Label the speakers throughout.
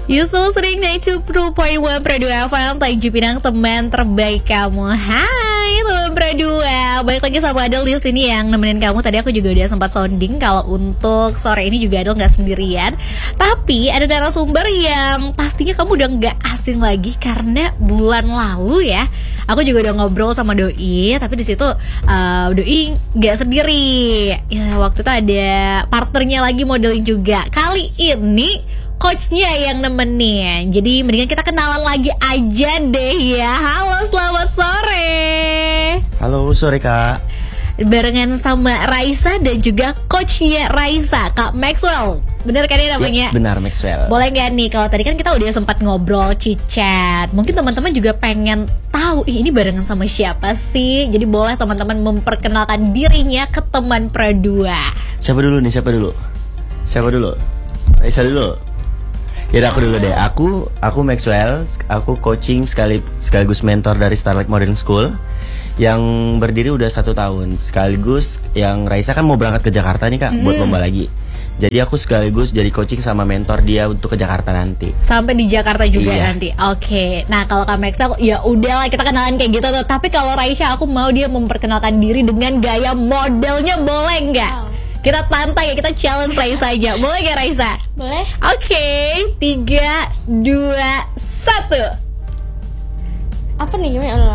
Speaker 1: Yusuf sering naik 2.1 Pradu FM Tanjung Pinang, teman terbaik kamu. Hai teman Pradu, balik lagi sama Adel di sini yang nemenin kamu. Tadi aku juga udah sempat sounding kalau untuk sore ini juga Adel nggak sendirian, tapi ada narasumber yang pastinya kamu udah nggak asing lagi karena bulan lalu ya aku juga udah ngobrol sama Doi, tapi di situ Doi nggak sendiri. Ya waktu itu ada partnernya lagi modeling juga. Kali ini coachnya yang nemenin. Jadi mendingan kita kenalan lagi aja deh ya. Halo, selamat sore.
Speaker 2: Halo, sore Kak.
Speaker 1: Barengan sama Raisa dan juga coachnya Raisa, Kak Maxwell. Bener kan ya namanya?
Speaker 2: Yes, benar, Maxwell.
Speaker 1: Boleh gak nih, kalau tadi kan kita udah sempat ngobrol, chit-chat. Mungkin teman-teman juga pengen tahu, ini barengan sama siapa sih? Jadi boleh teman-teman memperkenalkan dirinya ke teman Pradua.
Speaker 2: Siapa dulu nih, siapa dulu? Raisa dulu. Ya udah, aku dulu deh. Aku Maxwell. Aku coaching sekaligus mentor dari Starlight Modeling School yang berdiri udah 1 tahun. Sekaligus yang Raisa kan mau berangkat ke Jakarta nih Kak, buat lomba lagi. Jadi aku sekaligus jadi coaching sama mentor dia untuk ke Jakarta nanti.
Speaker 1: Sampai di Jakarta juga
Speaker 2: Iya.
Speaker 1: nanti. Oke. Nah kalau Kak Maxwell ya udahlah kita kenalan kayak gitu tuh. Tapi kalau Raisa aku mau dia memperkenalkan diri dengan gaya modelnya, boleh nggak? Kita tantang ya, kita challenge Raisa aja. Boleh gak Raisa?
Speaker 3: Boleh?
Speaker 1: Oke, 3, 2, 1.
Speaker 3: Apa nih, gimana?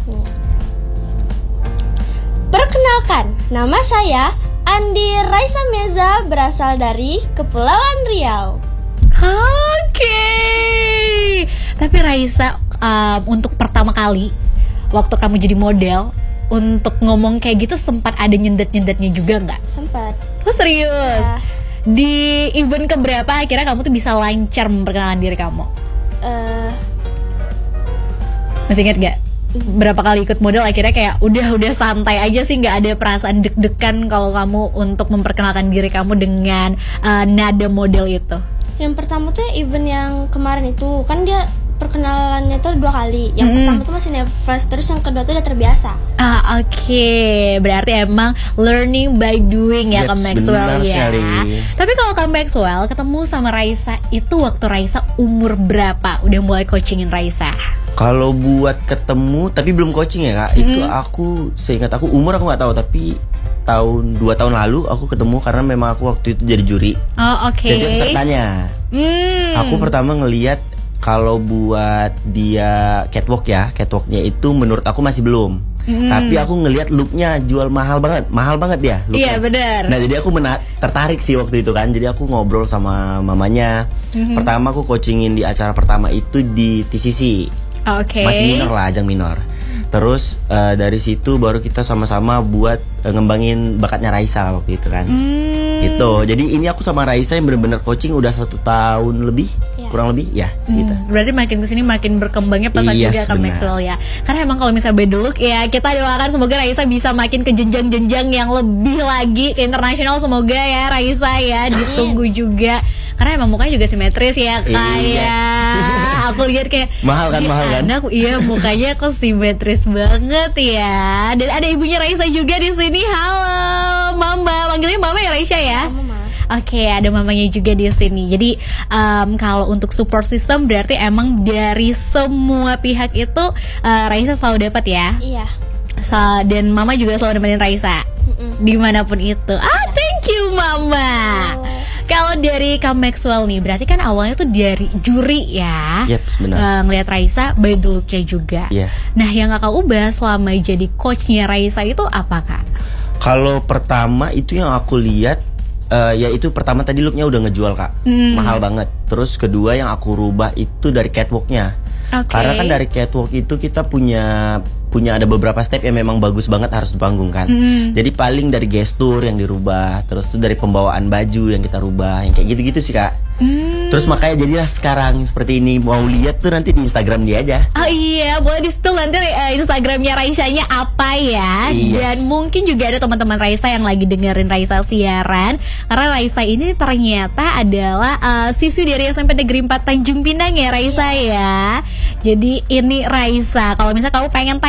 Speaker 3: Perkenalkan, nama saya Andi Raisa Meza, berasal dari Kepulauan Riau.
Speaker 1: Oke. Tapi Raisa, untuk pertama kali waktu kamu jadi model, untuk ngomong kayak gitu sempat ada nyendet-nyendetnya juga nggak?
Speaker 3: Sempat.
Speaker 1: Oh serius?
Speaker 3: Ya.
Speaker 1: Di event keberapa akhirnya kamu tuh bisa lancar memperkenalkan diri kamu? Masih inget gak? Berapa kali ikut model akhirnya kayak udah santai aja sih, nggak ada perasaan deg-degan kalau kamu untuk memperkenalkan diri kamu dengan nada model itu?
Speaker 3: Yang pertama tuh event yang kemarin itu kan dia perkenalannya tuh 2 kali. Yang pertama tuh masih nervous, terus yang kedua tuh udah terbiasa.
Speaker 1: Oke. Berarti emang learning by doing ya Kak Maxwell ya.
Speaker 2: Sekali.
Speaker 1: Tapi kalau Kak Maxwell ketemu sama Raisa itu waktu Raisa umur berapa? Udah mulai coachingin Raisa?
Speaker 2: Kalau buat ketemu tapi belum coaching ya Kak, itu aku seingat aku umur aku nggak tahu, tapi 2 tahun lalu aku ketemu karena memang aku waktu itu jadi juri.
Speaker 1: Oh oke.
Speaker 2: Jadi pesertanya. Aku pertama ngelihat kalau buat dia catwalknya itu menurut aku masih belum. Tapi aku ngelihat looknya jual mahal banget ya looknya.
Speaker 1: Iya benar.
Speaker 2: Nah jadi aku tertarik sih waktu itu kan. Jadi aku ngobrol sama mamanya. Pertama aku coachingin di acara pertama itu di TCC.
Speaker 1: Oke.
Speaker 2: Masih minor lah, ajang minor. Terus dari situ baru kita sama-sama buat ngembangin bakatnya Raisa waktu itu kan. Gitu. Jadi ini aku sama Raisa yang bener-bener coaching udah 1 tahun lebih, kurang lebih ya segitu.
Speaker 1: Berarti makin kesini makin berkembangnya pesan
Speaker 2: Yes,
Speaker 1: juga Kak
Speaker 2: benar.
Speaker 1: Maxwell ya. Karena emang kalau misalnya by the look ya, kita doakan semoga Raisa bisa makin ke jenjang-jenjang yang lebih lagi ke internasional. Semoga ya Raisa ya, ditunggu juga. Karena emang mukanya juga simetris ya kayak aku lihat kayak
Speaker 2: Mahal kan?
Speaker 1: anak, iya mukanya kok simetris banget ya. Dan ada ibunya Raisa juga di sini. Halo Mama, manggilnya Mama ya Raisa ya?
Speaker 3: Mama.
Speaker 1: Oke, ada mamanya juga di sini. Jadi kalau untuk support system berarti emang dari semua pihak itu Raisa selalu dapat ya.
Speaker 3: Iya.
Speaker 1: Dan Mama juga selalu nemenin Raisa dimanapun itu. Thank you Mama. Kalau dari Kak Maxwell nih, berarti kan awalnya tuh dari juri ya.
Speaker 2: Yep, benar.
Speaker 1: Ngelihat Raisa by the look-nya juga.
Speaker 2: Iya.
Speaker 1: Nah, yang Kakak ubah selama jadi coachnya Raisa itu apa Kak?
Speaker 2: Kalau pertama itu yang aku lihat ya itu pertama tadi looknya udah ngejual Kak, mahal banget. Terus kedua yang aku rubah itu dari catwalknya.
Speaker 1: Oke.
Speaker 2: Karena kan dari catwalk itu kita punya ada beberapa step yang memang bagus banget harus di panggung kan. Jadi paling dari gestur yang dirubah, terus tuh dari pembawaan baju yang kita rubah, yang kayak gitu-gitu sih Kak. Terus makanya jadilah sekarang seperti ini. Mau lihat tuh nanti di Instagram dia aja.
Speaker 1: Oh iya, boleh di-spill nanti Instagramnya Raisanya apa ya.
Speaker 2: Yes.
Speaker 1: Dan mungkin juga ada teman-teman Raisa yang lagi dengerin Raisa siaran. Karena Raisa ini ternyata adalah siswi dari SMP Negeri 4 Tanjung Pinang ya Raisa ya. Jadi ini Raisa, kalau misalnya kamu pengen tanya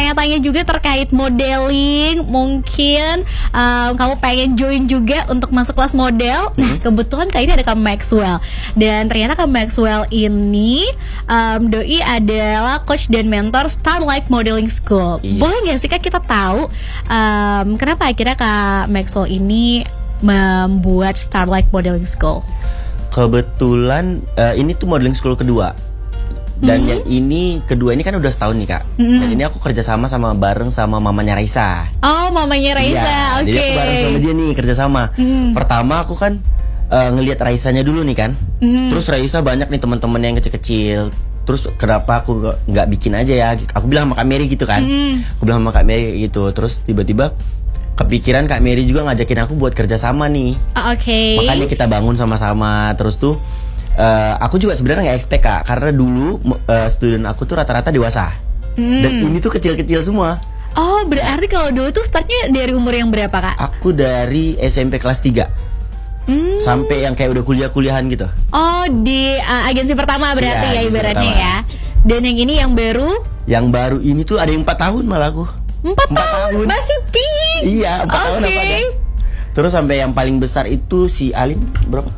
Speaker 1: bertanya-tanya juga terkait modeling. Mungkin kamu pengen join juga untuk masuk kelas model. Nah, kebetulan kali ini ada Kak Maxwell. Dan ternyata Kak Maxwell ini doi adalah coach dan mentor Starlight Modeling School.
Speaker 2: Yes.
Speaker 1: Boleh nggak sih Kak kita tahu kenapa akhirnya Kak Maxwell ini membuat Starlight Modeling School?
Speaker 2: Kebetulan ini tuh modeling school kedua. Dan yang ini kedua ini kan udah setahun nih Kak. Dan ini aku kerjasama bareng sama mamanya Raisa.
Speaker 1: Oh, mamanya Raisa,
Speaker 2: Iya,
Speaker 1: oke.
Speaker 2: jadi aku bareng sama dia nih kerjasama. Pertama aku kan ngelihat Raisanya dulu nih kan. Terus Raisa banyak nih teman-teman yang kecil-kecil. Terus kenapa aku nggak bikin aja ya? Aku bilang sama Kak Mary gitu kan. Aku bilang sama Kak Mary gitu. Terus tiba-tiba kepikiran Kak Mary juga ngajakin aku buat kerjasama nih.
Speaker 1: Oke.
Speaker 2: Makanya kita bangun sama-sama. Terus tuh aku juga sebenarnya nggak expect Kak, karena dulu student aku tuh rata-rata dewasa. Dan ini tuh kecil-kecil semua.
Speaker 1: Oh, berarti kalau dulu tuh startnya dari umur yang berapa Kak?
Speaker 2: Aku dari SMP kelas 3 sampai yang kayak udah kuliah-kuliahan gitu.
Speaker 1: Oh, di agensi pertama berarti
Speaker 2: Iya,
Speaker 1: ya
Speaker 2: agensi
Speaker 1: ibaratnya
Speaker 2: pertama.
Speaker 1: ya. Dan yang ini yang baru
Speaker 2: Yang baru ini tuh ada yang 4 tahun malah aku.
Speaker 1: 4 tahun. Masih pink.
Speaker 2: Iya, 4 tahun apa ada. Terus sampai yang paling besar itu si Alin berapa?